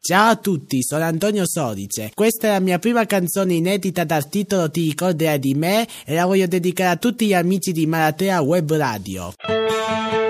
Ciao a tutti, sono Antonio Sorice. Questa è la mia prima canzone inedita dal titolo Ti ricorderai di me e la voglio dedicare a tutti gli amici di Maratea Web Radio.